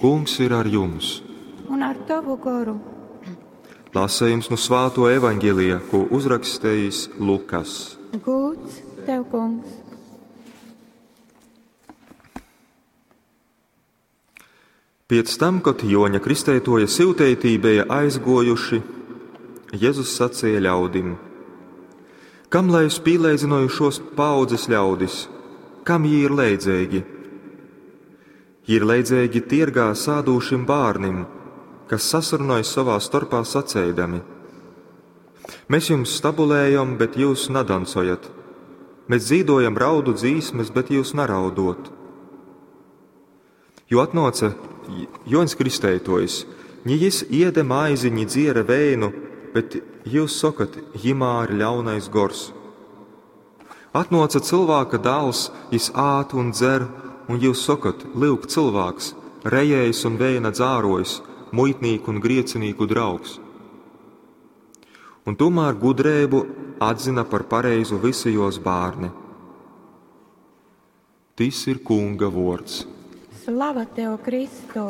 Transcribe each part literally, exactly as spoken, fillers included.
Kungs ir ar jums. Un ar tavu garu. Lasējums no Svētā evaņģēlijā, ko uzrakstījis Lukas. Gods tev, Kungs. Pēc tam, kad Joņa Kristētoja siltētī bija aizgojuši, Jēzus sacīja ļaudim: Kam lai es pīlēdzināju šos paudzes ļaudis, kam jī ir leidzēgi? Jī ir leidzēgi tirgā sādūšim bārnim, kas sasarunājas savā starpā sacēdami: Mēs jums stabulējam, bet jūs nadancojat. Mēs dzīdojam raudu dzīsmes, bet jūs neraudot. Jo atnāca Joņs Kristētojs, ni jis iede maizi, ni dziere vēnu, bet jūs sakat, jimā ir ļaunais gors. Atnāca cilvēka dēls, jis āt un dzer, un jūs sakat, lūk cilvēks, rejējs un vēna dzārojs, muitnīku un griecinīku draugs. Un tomēr gudrību atzina par pareizu visi jos bārni. Tas ir Kunga vārds. Slava tev, Kristu!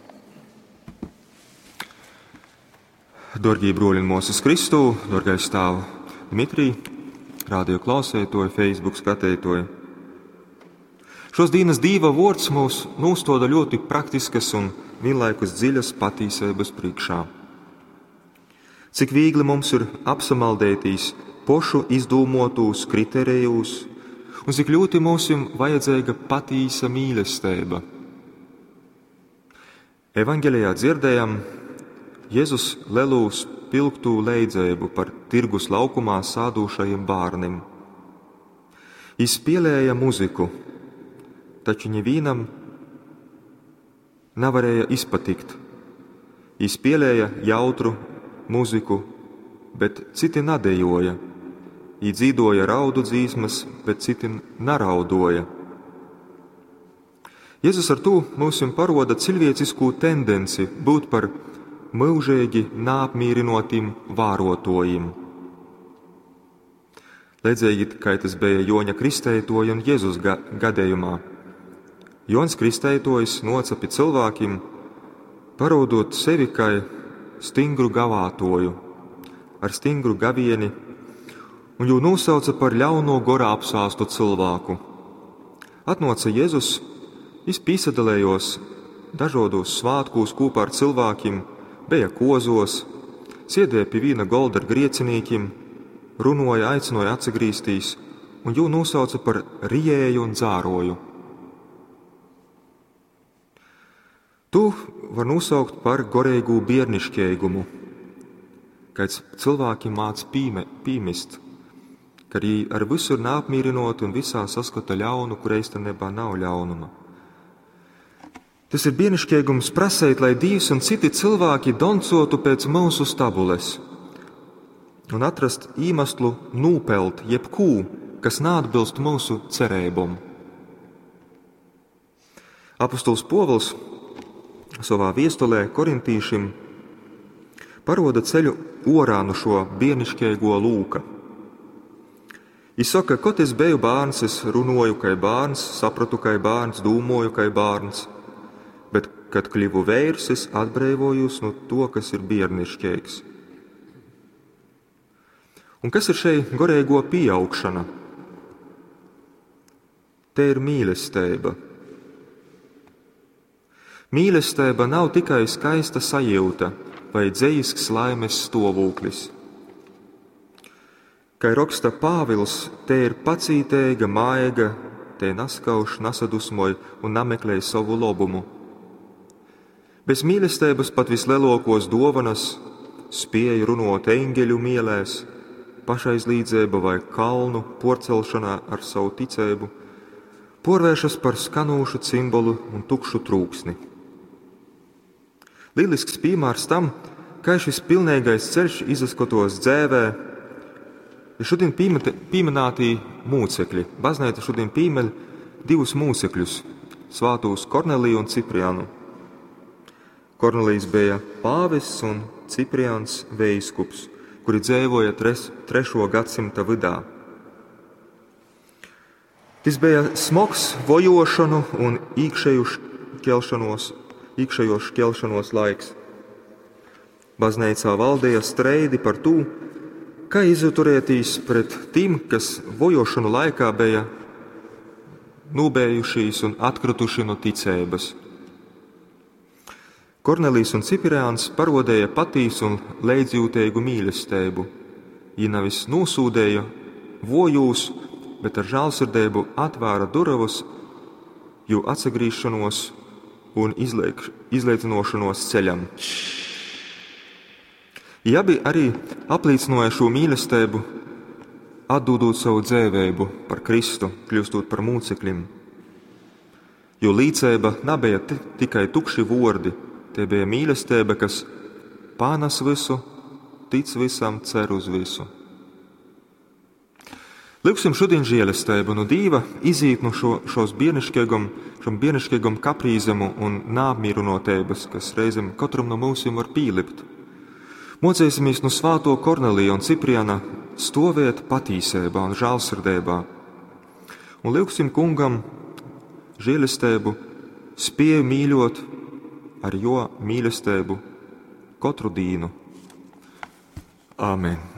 Dorgie broļi un mūsas Kristū, dorgais stāvu Dmitrij, rādio klausētoji, Facebook skatētoji. Šos dienas Dīva vārds mūs nostāda ļoti praktiskas un vienlaikus dziļas patīsības priekšā. Cik viegli mums ir apsamaldētīs pošu izdūmotūs kriterijus, un cik ļoti mums ir vajadzīga patīsa mīlestība. Evaņģēlijā dzirdējam Jēzus lelūs pilktū leidzēbu par tirgus laukumā sādūšajiem bārnim. Jis pielēja muziku, taču nevienam nevarēja izpatikt. Jis pielēja jautru muziku, bet citi nadejoja. Jī dzīdoja raudu dzīsmas, bet citi naraudoja. Jēzus ar to mums paroda cilvēcisku tendenci būt par mūžīgi nāpmīrinotim vārotojim. Līdzīgi, kā tas bija Joņa Kristētoja un Jēzus ga- gadījumā. Joņs Kristētojs nocapi cilvēkiem, parodot sevi kā stingru gavātoju, ar stingru gavieni, un jū nosauca par ļauno gorā apsāstu cilvēku. Atnāca Jēzus, jis pīsadalējos dažādos svātkos kopā ar cilvēkiem, bija kozos, sēdēja pie vīna golda ar griecinīkiem, runoja, aicināja atsagrīstīs, un jū nosauca par rijēju un dzāroju. Tu var nosaukt par gorēgu biernišķēgumu, kāds cilvēki māc pīme, pīmist, ka arī ar visu ir nāpmīrinot un visā saskata ļaunu, kur eistanībā nav ļaunuma. Tas ir biernišķēgums prasēt, lai Dievs un citi cilvēki doncotu pēc mūsu stabules un atrast īmeslu nūpelt jebkū, kas neatbilst mūsu cerībām. Apostols Povuls savā viestulē korintīšiem paroda ceļu orā no šo biernišķēgo lūka. Viņš saka, kad es biju bērns, es runoju kā bērns, sapratu kā bērns, dūmoju kā bērns, bet, kad kļuvu vīrs, es atbrīvojos no to, kas ir biernišķīgs. Un kas ir šeit gorēgo pieaugšana? Te ir mīlestība. Mīlestība nav tikai skaista sajūta vai dzejisks laimes stāvoklis. Kā raksta Pāvils, te ir pacītēga, maiga, te naskauš, nasadusmoj un nameklē savu labumu. Bez mīlestības pat vislielākos dāvanas, spēja runot eņģeļu mielēs, pašaizlīdzība vai kalnu porcelšanā ar savu ticību, porvēršas par skanūšu cimbolu un tukšu trūksni. Lielisks piemērs tam, kā šis pilnīgais ceļš izskatos dzēvē, ir šodien pieminētī mūcekļi. Baznīca šodien piemin divus mūcekļus, svātos Korneliju un Ciprianu. Kornelijs bija pāvests un Ciprians veiskups, kuri dzīvoja tres, trešo gadsimta vidā. Tas bija smags vojošanu un īkšēju šķelšanos, iekšējo šķelšanos laiks. Baznīcā valdīja streidi par to, kā izturēties pret tiem, kas vojošanu laikā bija nubējušies un atkrituši no ticības. Kornelijs un Cipriāns parodēja patīs un leidzjūtēju mīlestību. Viņi nevis nosūdēja vojūs, bet ar žēlsirdību atvēra durvis jū atsagrīšanos un izliecinošanos ceļam. Viņi abi arī apliecināja šo mīlestību, atdodot savu dzīvību par Kristu, kļūstot par mūcekļiem. Jo līdzība nebija t- tikai tukši vārdi, tie bija mīlestība, kas pārnes visu, tic visam, cer uz visu. Lūksim šodien žēlastību no Dieva izīt no šo, šos biernišķīgam, šom biernišķīgam kaprīzam un nāpmierunotības, kas reizēm katram no mūsiem var pīlipt. Mocēsimies no svāto Kornelija un Cipriāna stāvēt patīsībā un žēlsirdībā. Un lūksim kungam žēlastību, spēju mīļot ar jo mīlestību katru dienu. Āmen.